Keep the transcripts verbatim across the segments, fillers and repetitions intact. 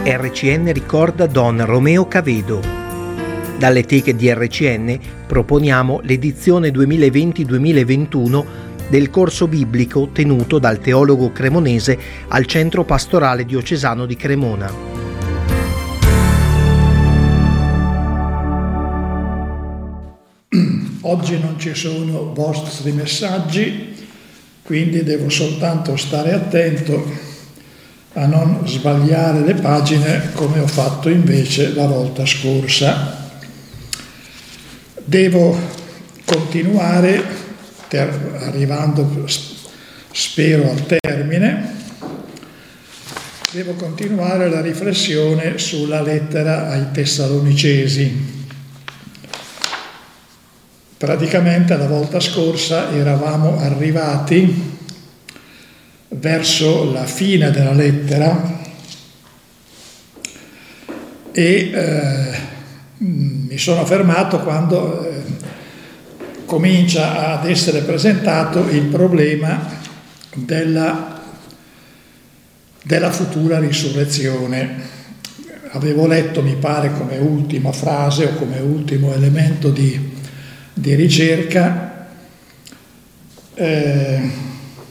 R C N ricorda Don Romeo Cavedo. Dalle teche di R C N proponiamo l'edizione duemilaventi duemilaventuno del corso biblico tenuto dal teologo cremonese al Centro Pastorale Diocesano di Cremona. Oggi non ci sono vostri messaggi, quindi devo soltanto stare attento a non sbagliare le pagine come ho fatto invece la volta scorsa. Devo continuare, ter- arrivando spero al termine, devo continuare la riflessione sulla lettera ai Tessalonicesi. Praticamente la volta scorsa eravamo arrivati verso la fine della lettera e eh, mi sono fermato quando eh, comincia ad essere presentato il problema della, della futura risurrezione. Avevo letto, mi pare, come ultima frase o come ultimo elemento di, di ricerca eh,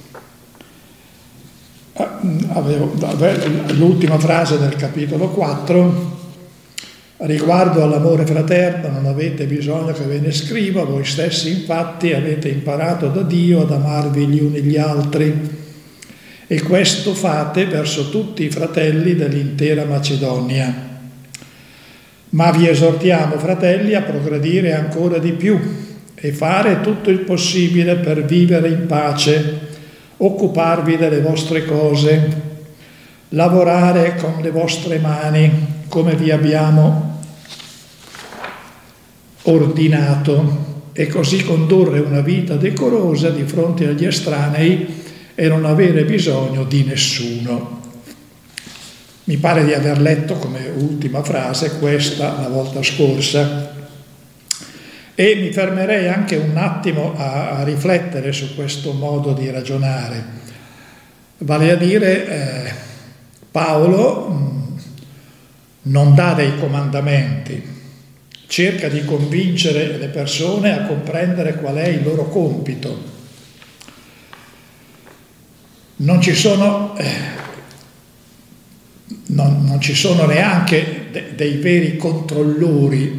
Avevo, l'ultima frase del capitolo quattro: riguardo all'amore fraterno non avete bisogno che ve ne scriva, voi stessi infatti avete imparato da Dio ad amarvi gli uni gli altri, e questo fate verso tutti i fratelli dell'intera Macedonia. Ma vi esortiamo, fratelli, a progredire ancora di più e fare tutto il possibile per vivere in pace, occuparvi delle vostre cose, lavorare con le vostre mani come vi abbiamo ordinato, e così condurre una vita decorosa di fronte agli estranei e non avere bisogno di nessuno. Mi pare di aver letto come ultima frase questa la volta scorsa. E mi fermerei anche un attimo a, a riflettere su questo modo di ragionare. Vale a dire, eh, Paolo mh, non dà dei comandamenti, cerca di convincere le persone a comprendere qual è il loro compito. Non ci sono, eh, non, non ci sono neanche de- dei veri controllori.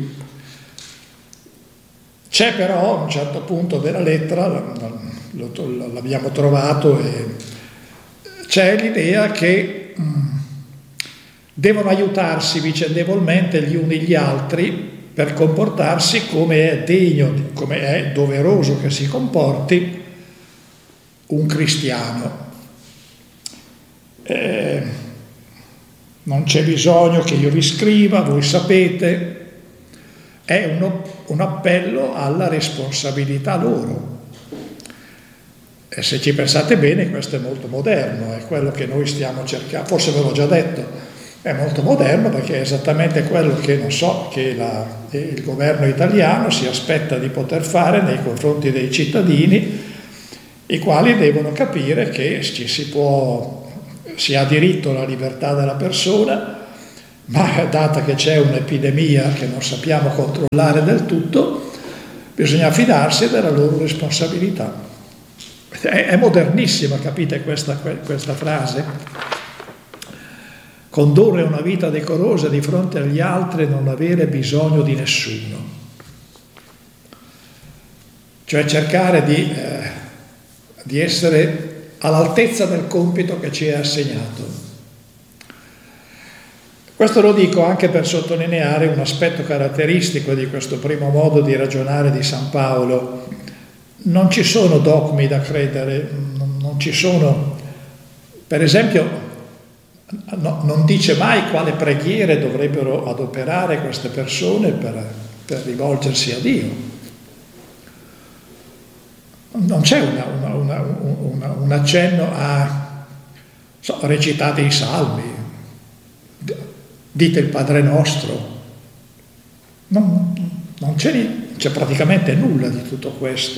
C'è però a un certo punto della lettera, l'abbiamo trovato, e c'è l'idea che mh, devono aiutarsi vicendevolmente gli uni gli altri per comportarsi come è degno, come è doveroso che si comporti un cristiano. Eh, non c'è bisogno che io vi scriva, voi sapete. È un, un appello alla responsabilità loro. E se ci pensate bene, questo è molto moderno, è quello che noi stiamo cercando, forse ve l'ho già detto, è molto moderno perché è esattamente quello che, non so, che la, il governo italiano si aspetta di poter fare nei confronti dei cittadini, i quali devono capire che ci si può, si ha diritto alla libertà della persona, ma data che c'è un'epidemia che non sappiamo controllare del tutto, bisogna fidarsi della loro responsabilità. È, è modernissima, capite questa, questa frase? Condurre una vita decorosa di fronte agli altri e non avere bisogno di nessuno. Cioè cercare di, eh, di essere all'altezza del compito che ci è assegnato. Questo lo dico anche per sottolineare un aspetto caratteristico di questo primo modo di ragionare di San Paolo. Non ci sono dogmi da credere, non ci sono, per esempio, no, non dice mai quale preghiere dovrebbero adoperare queste persone per, per rivolgersi a Dio. Non c'è una, una, una, una, un accenno a so, recitate i salmi, dite il Padre Nostro, non, non c'è, c'è praticamente nulla di tutto questo.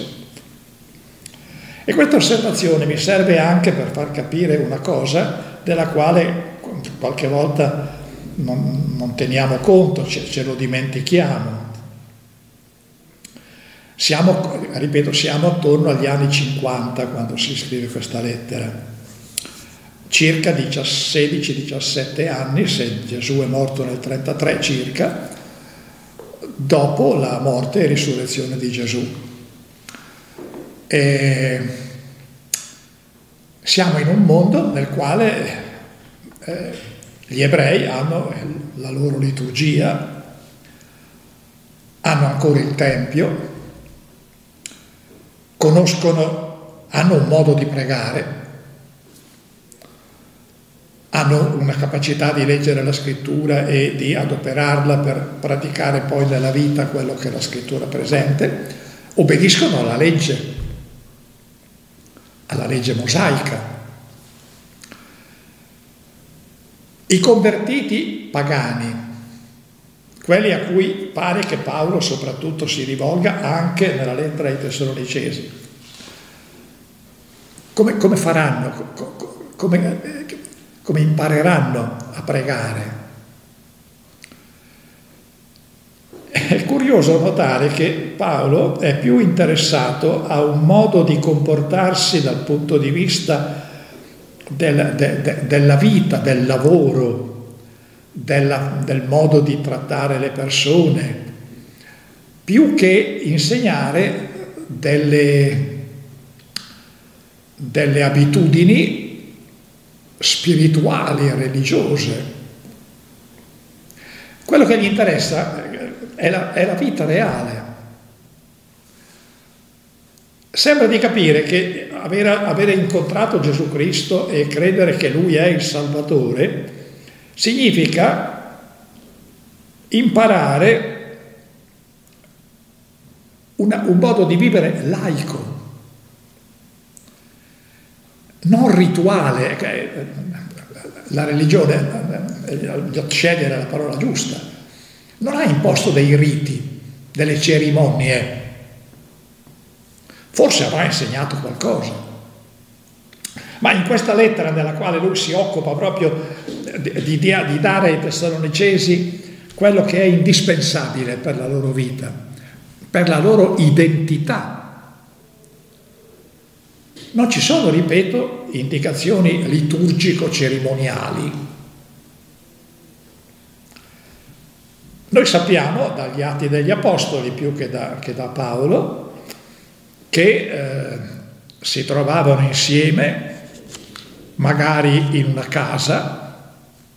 E questa osservazione mi serve anche per far capire una cosa della quale qualche volta non, non teniamo conto, ce, ce lo dimentichiamo. Siamo, ripeto, siamo attorno agli anni cinquanta quando si scrive questa lettera, circa sedici diciassette anni, se Gesù è morto nel trentatré circa, dopo la morte e risurrezione di Gesù. E siamo in un mondo nel quale eh, gli ebrei hanno la loro liturgia, hanno ancora il Tempio, conoscono, hanno un modo di pregare, hanno una capacità di leggere la scrittura e di adoperarla per praticare poi nella vita quello che la scrittura presente, obbediscono alla legge, alla legge mosaica. I convertiti pagani, quelli a cui pare che Paolo soprattutto si rivolga anche nella lettera ai Tessalonicesi, come, come faranno, come, come impareranno a pregare? È curioso notare che Paolo è più interessato a un modo di comportarsi dal punto di vista del, de, de, della vita, del lavoro, della, del modo di trattare le persone, più che insegnare delle, delle abitudini spirituali e religiose. Quello che gli interessa è la, è la vita reale. Sembra di capire che avere, avere incontrato Gesù Cristo e credere che Lui è il Salvatore significa imparare una, un modo di vivere laico, non rituale. La religione, scegliere la parola giusta, non ha imposto dei riti, delle cerimonie. Forse avrà insegnato qualcosa, ma in questa lettera nella quale lui si occupa proprio di, di, di dare ai Tessalonicesi quello che è indispensabile per la loro vita, per la loro identità. Non ci sono, ripeto, indicazioni liturgico-cerimoniali. Noi sappiamo dagli Atti degli Apostoli, più che da, che da Paolo, che eh, si trovavano insieme, magari in una casa,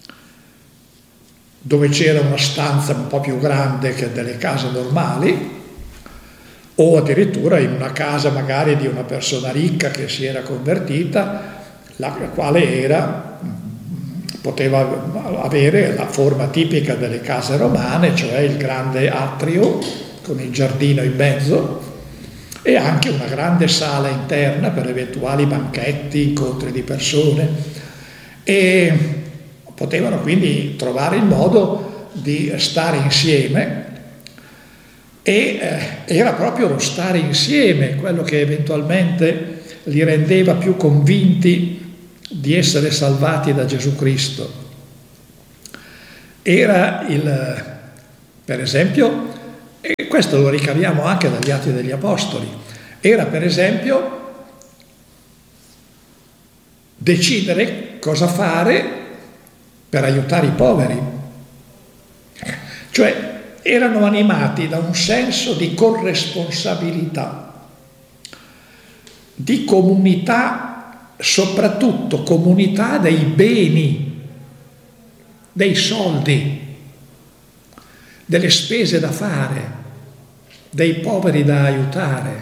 dove c'era una stanza un po' più grande che delle case normali, o addirittura in una casa magari di una persona ricca che si era convertita, la quale era, poteva avere la forma tipica delle case romane, cioè il grande atrio con il giardino in mezzo, e anche una grande sala interna per eventuali banchetti, incontri di persone, e potevano quindi trovare il modo di stare insieme, e eh, era proprio lo stare insieme quello che eventualmente li rendeva più convinti di essere salvati da Gesù Cristo. Era il, per esempio, e questo lo ricaviamo anche dagli Atti degli Apostoli, era per esempio decidere cosa fare per aiutare i poveri. Cioè erano animati da un senso di corresponsabilità, di comunità, soprattutto comunità dei beni, dei soldi, delle spese da fare, dei poveri da aiutare.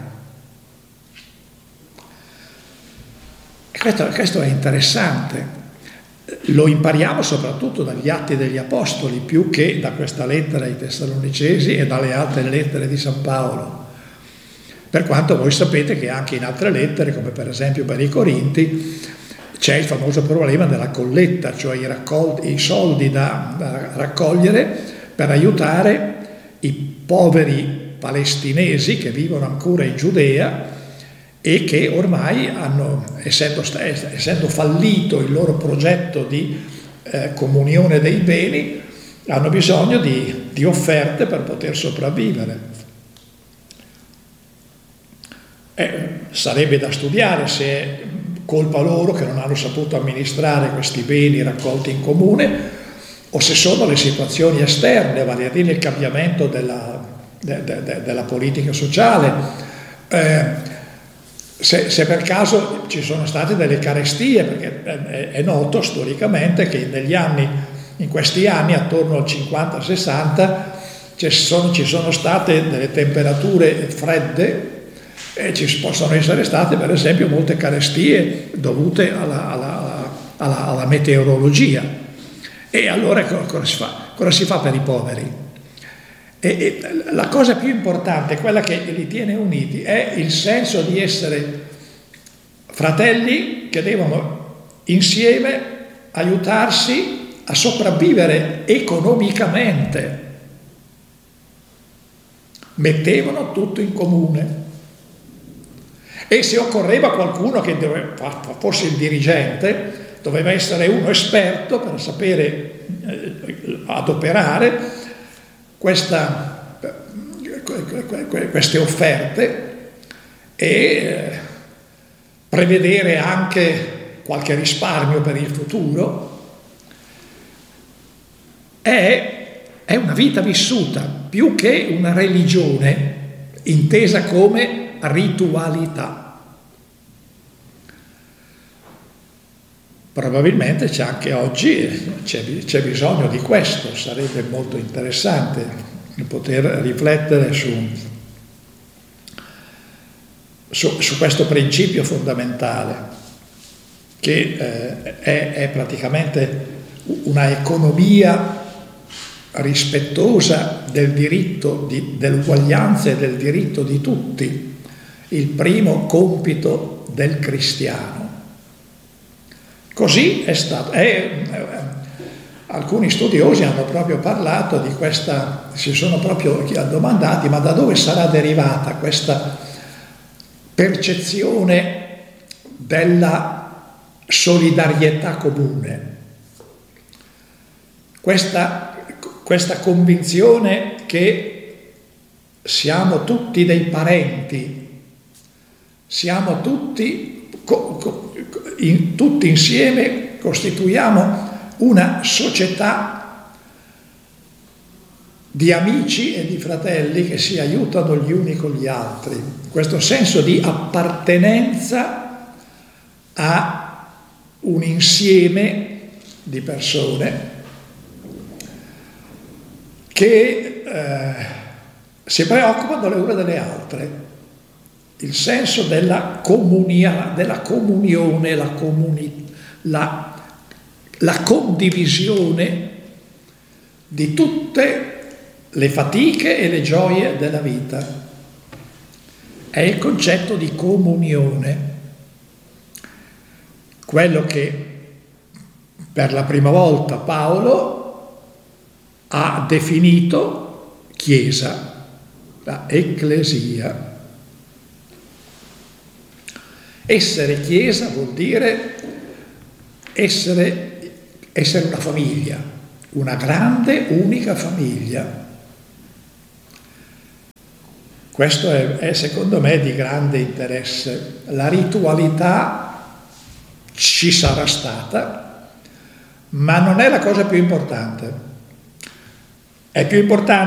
E questo, questo è interessante. Lo impariamo soprattutto dagli Atti degli Apostoli, più che da questa lettera ai Tessalonicesi e dalle altre lettere di San Paolo. Per quanto voi sapete che anche in altre lettere, come per esempio per i Corinti, c'è il famoso problema della colletta, cioè i, raccol- i soldi da, da raccogliere per aiutare i poveri palestinesi che vivono ancora in Giudea e che ormai hanno, essendo, essendo fallito il loro progetto di eh, comunione dei beni, hanno bisogno di, di offerte per poter sopravvivere. Eh, sarebbe da studiare se è colpa loro che non hanno saputo amministrare questi beni raccolti in comune, o se sono le situazioni esterne, vale a dire il cambiamento della, de, de, de, della politica sociale. Eh, se, se per caso ci sono state delle carestie, perché è, è noto storicamente che negli anni, in questi anni, attorno al cinquanta sessanta, ci sono, ci sono state delle temperature fredde, e ci possono essere state per esempio molte carestie dovute alla, alla, alla, alla meteorologia. E allora cosa si fa? Cosa si fa per i poveri? E, e la cosa più importante, quella che li tiene uniti, è il senso di essere fratelli che devono insieme aiutarsi a sopravvivere economicamente. Mettevano tutto in comune. E se occorreva qualcuno che doveva, fosse il dirigente, doveva essere uno esperto per sapere eh, adoperare questa, queste offerte e eh, prevedere anche qualche risparmio per il futuro. È, è una vita vissuta, più che una religione intesa come ritualità. Probabilmente c'è anche oggi, c'è, c'è bisogno di questo, sarebbe molto interessante poter riflettere su, su, su questo principio fondamentale che eh, è, è praticamente una economia rispettosa del diritto, di, dell'uguaglianza e del diritto di tutti, il primo compito del cristiano. Così è stato. È, eh, alcuni studiosi hanno proprio parlato di questa, si sono proprio domandati, ma da dove sarà derivata questa percezione della solidarietà comune? Questa, questa convinzione che siamo tutti dei parenti, siamo tutti, co, co, in, tutti insieme costituiamo una società di amici e di fratelli che si aiutano gli uni con gli altri. Questo senso di appartenenza a un insieme di persone che eh, si preoccupano le une delle altre. Il senso della, comunia, della comunione, la, comuni, la, la condivisione di tutte le fatiche e le gioie della vita. È il concetto di comunione, quello che per la prima volta Paolo ha definito Chiesa, la Ecclesia. Essere Chiesa vuol dire essere, essere una famiglia, una grande, unica famiglia. Questo è, è secondo me di grande interesse. La ritualità ci sarà stata, ma non è la cosa più importante. È più importante